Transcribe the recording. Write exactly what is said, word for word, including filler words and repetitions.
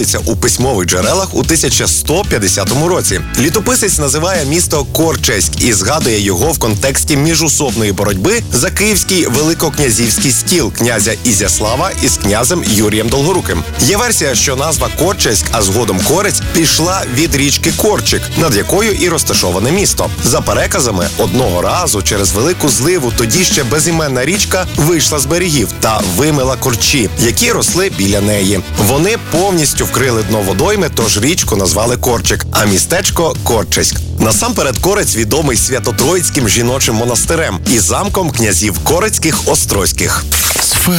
у письмових джерелах у тисяча сто п'ятдесятому році. Літописець називає місто Корчеськ і згадує його в контексті міжусобної боротьби за київський великокнязівський стіл князя Ізяслава із князем Юрієм Долгоруким. Є версія, що назва Корчеськ, а згодом Корець, пішла від річки Корчик, над якою і розташоване місто. За переказами, одного разу через велику зливу тоді ще безіменна річка вийшла з берегів та вимила корчі, які росли біля неї. Вони повністю вкрили дно водойми, тож річку назвали Корчик, а містечко – Корчеськ. Насамперед Корець відомий Свято-Троїцьким жіночим монастирем і замком князів Корецьких Острозьких.